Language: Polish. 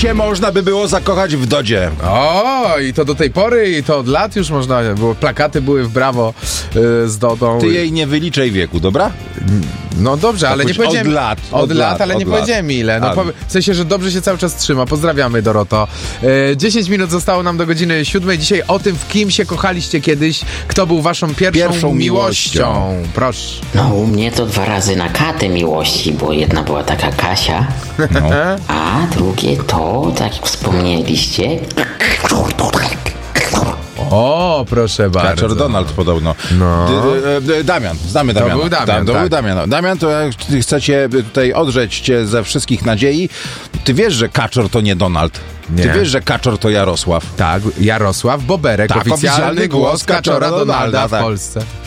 się można by było zakochać w Dodzie. O, i to do tej pory, i to od lat już można było. Plakaty były w brawo z Dodą. Ty jej nie wyliczaj wieku, dobra? No dobrze, ale nie powiedziałem... Od lat, ale nie powiedziałem ile. No, w sensie, że dobrze się cały czas trzyma. Pozdrawiamy, Doroto. 10 minut zostało nam do godziny 7. Dzisiaj o tym, w kim się kochaliście kiedyś, kto był waszą pierwszą miłością. Proszę. No u mnie to 2 razy na K te miłości, bo jedna była taka Kasia, a drugie to, tak jak wspomnieliście, O, proszę bardzo. Kaczor Donald podobno. No. Damian, znamy Damiana. To był Damian, To tak. był Damian. Damian, to jak chcecie tutaj odrzeć cię ze wszystkich nadziei, ty wiesz, że Kaczor to nie Donald. Nie. Ty wiesz, że Kaczor to Jarosław. Tak, Jarosław Boberek, Tak, oficjalny głos Kaczora Donalda w tak. Polsce.